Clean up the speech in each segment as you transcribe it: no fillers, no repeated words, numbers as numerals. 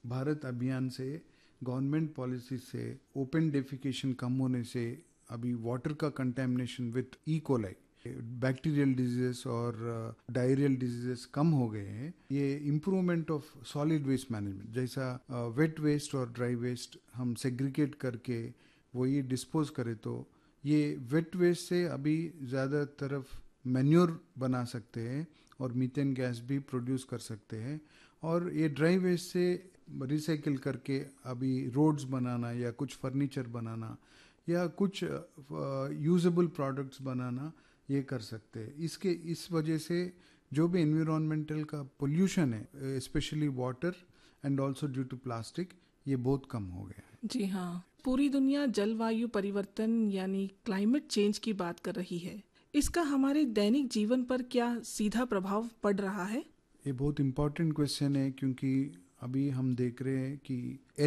भारत अभियान से, government policy से, ओपन डेफिकेशन कम होने से अभी वाटर का contamination with E coli, bacterial diseases और डायरियल डिजीजेस कम हो गए हैं। ये improvement of solid waste management, जैसा वेट वेस्ट और ड्राई वेस्ट हम सेग्रीगेट करके वही डिस्पोज करें, तो ये वेट वेस्ट से अभी ज़्यादा तरफ मैन्योर बना सकते हैं और मीथेन गैस भी प्रोड्यूस कर सकते हैं। और ये ड्राई वेस्ट से रिसाइकिल करके अभी रोड्स बनाना या कुछ फर्नीचर बनाना या कुछ यूजेबल प्रोडक्ट्स बनाना ये कर सकते हैं। इस वजह से जो भी एनवायरमेंटल का पोल्यूशन है, specially water and also due to plastic, ये बहुत कम हो गया है। जी हाँ, पूरी दुनिया जलवायु परिवर्तन यानी क्लाइमेट चेंज की बात कर रही है। इसका हमारे दैनिक जीवन पर क्या सीधा प्रभाव पड़ रहा है? ये बहुत इम्पोर्टेंट क्वेश्चन है, क्योंकि अभी हम देख रहे हैं कि एल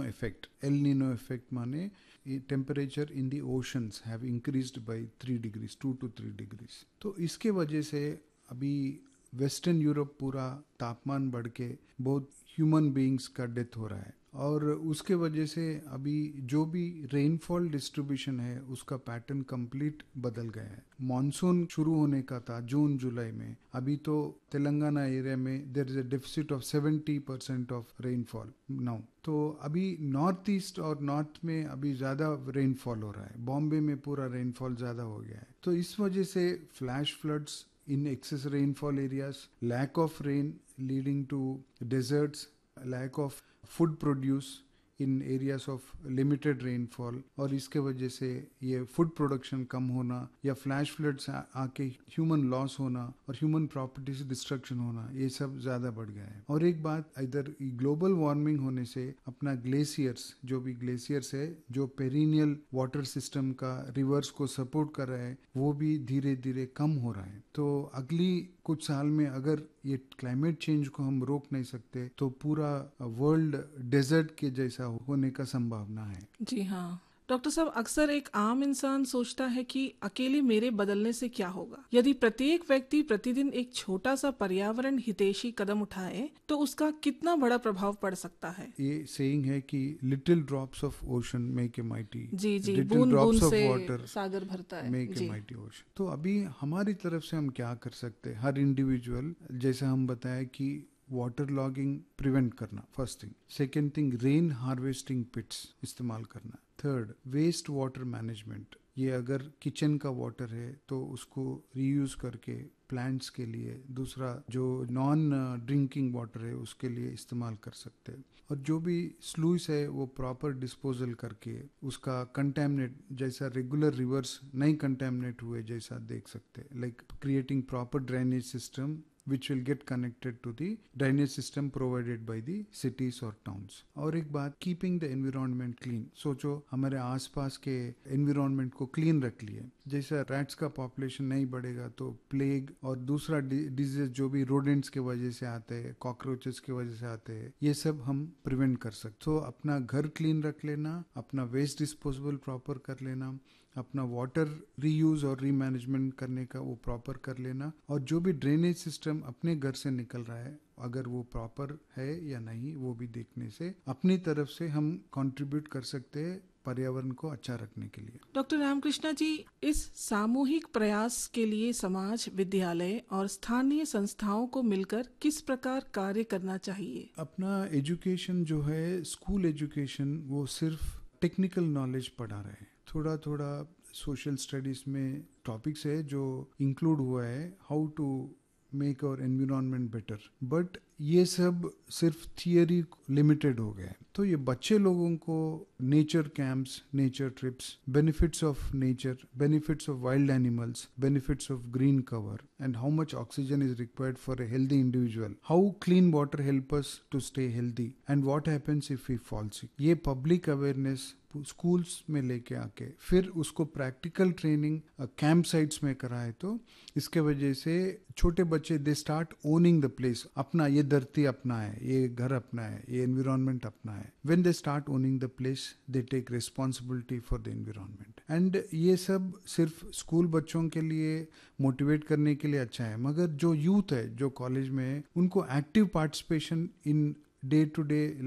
नीनो इफेक्ट माने temperature in the oceans have increased by 3 degrees, 2 to 3 degrees. तो इसके वजह से अभी वेस्टर्न यूरोप पूरा तापमान बढ़ के बहुत ह्यूमन बीइंग्स का डेथ हो रहा है। और उसके वजह से अभी जो भी रेनफॉल डिस्ट्रीब्यूशन है उसका पैटर्न कंप्लीट बदल गया है। मॉनसून शुरू होने का था जून जुलाई में, अभी तो तेलंगाना एरिया में there is a deficit of 70% of rainfall now. तो अभी नॉर्थ ईस्ट और नॉर्थ में अभी ज़्यादा रेनफॉल हो रहा है। बॉम्बे में पूरा रेनफॉल ज़्यादा हो गया है। तो इस वजह से flash floods in excess rainfall areas, lack of rain leading to deserts, lack of food produce in areas of limited rainfall, और इसके वजह से ये फूड प्रोडक्शन कम होना या फ्लैश फ्लड्स आके ह्यूमन लॉस होना और ह्यूमन प्रॉपर्टीज डिस्ट्रक्शन होना, ये सब ज़्यादा बढ़ गया है। और एक बात, इधर ग्लोबल वार्मिंग होने से अपना ग्लेशियर्स, जो भी ग्लेशियर्स है जो पेरिनियल वाटर सिस्टम का रिवर्स को सपोर्ट कर रहा है, वो भी धीरे धीरे कम हो रहा है। तो अगली कुछ साल में अगर ये क्लाइमेट चेंज को हम रोक नहीं सकते तो पूरा वर्ल्ड डेजर्ट के जैसा होने का संभावना है। जी हाँ डॉक्टर साहब, अक्सर एक आम इंसान सोचता है कि अकेले मेरे बदलने से क्या होगा। यदि प्रत्येक व्यक्ति प्रतिदिन एक छोटा सा पर्यावरण हितैषी कदम उठाए तो उसका कितना बड़ा प्रभाव पड़ सकता है। ये सेइंग है कि little drops of ocean make a mighty, ji ji, little बूंद ड्रॉप्स बूंद ऑफ से वाटर सागर भरता है। Make a ji mighty ocean. तो अभी हमारी तरफ से हम क्या कर सकते हैं, हर इंडिविजुअल, जैसा हम बताया कि वाटर लॉगिंग प्रिवेंट करना first thing, second thing rain harvesting पिट्स इस्तेमाल करना, थर्ड वेस्ट वाटर मैनेजमेंट, ये अगर किचन का वाटर है तो उसको रीयूज करके प्लांट्स के लिए, दूसरा जो नॉन ड्रिंकिंग वाटर है उसके लिए इस्तेमाल कर सकते हैं। और जो भी स्लूइस है वो प्रॉपर डिस्पोजल करके उसका कंटेमिनेट, जैसा रेगुलर रिवर्स नहीं कंटेमिनेट हुए जैसा देख सकते हैं, like creating proper drainage system which will get connected to the drainage system provided by the cities or towns. और एक बात, keeping the environment clean, सोचो हमारे आसपास के environment को clean रख लिए। जैसा rats का population नहीं बढ़ेगा तो plague और दूसरा disease जो भी rodents के वजह से आते हैं, cockroaches के वजह से आते हैं, ये सब हम prevent कर सकते। तो अपना घर clean रख लेना, अपना waste disposal proper कर लेना, अपना वाटर रीयूज और रीमैनेजमेंट करने का वो प्रॉपर कर लेना, और जो भी ड्रेनेज सिस्टम अपने घर से निकल रहा है अगर वो प्रॉपर है या नहीं वो भी देखने से अपनी तरफ से हम कंट्रीब्यूट कर सकते हैं पर्यावरण को अच्छा रखने के लिए। डॉक्टर रामकृष्णा जी, इस सामूहिक प्रयास के लिए समाज, विद्यालय और स्थानीय संस्थाओं को मिलकर किस प्रकार कार्य करना चाहिए? अपना एजुकेशन जो है, स्कूल एजुकेशन, वो सिर्फ टेक्निकल नॉलेज पढ़ा रहे हैं। थोड़ा थोड़ा सोशल स्टडीज में टॉपिक्स है जो इंक्लूड हुआ है, how to make our environment better, but ये सब सिर्फ थियरी लिमिटेड हो गया है। तो ये बच्चे लोगों को nature camps, nature trips, benefits of nature, benefits of wild animals, benefits of green cover and how much oxygen is required for a healthy individual, how clean water help us to stay healthy and what happens if we fall sick, ये public awareness schools में लेके आके फिर उसको practical training camp sites में कराए, तो इसके वजह से छोटे बच्चे they start owning the place, अपना ये धरती अपना है, ये घर अपना है, ये एनवायरनमेंट अपना है। When they start owning the place they take responsibility for the environment. And ये सब सिर्फ स्कूल बच्चों के लिए मोटिवेट करने के लिए अच्छा है, मगर जो यूथ है जो कॉलेज में है उनको active participation in day to day